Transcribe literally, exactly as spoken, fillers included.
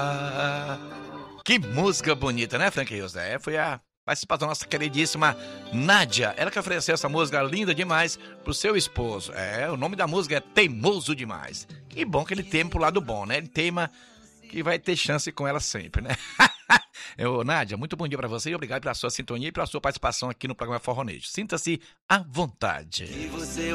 Que música bonita, né, Frank Rios? É, foi a participação da nossa queridíssima Nádia. Ela que ofereceu essa música linda demais pro seu esposo. É, o nome da música é Teimoso Demais. Que bom que ele teme pro lado bom, né? Ele teima que vai ter chance com ela sempre, né? Eu, Nádia, muito bom dia pra você e obrigado pela sua sintonia e pela sua participação aqui no programa Forronejo. Sinta-se à vontade.